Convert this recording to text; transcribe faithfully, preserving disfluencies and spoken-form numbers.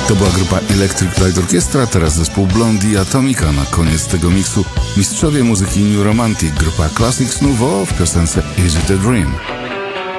To była grupa Electric Light Orchestra, teraz zespół Blondie i Atomica. Na koniec tego miksu mistrzowie muzyki New Romantic, grupa Classics Nouveau w piosence Is It a Dream.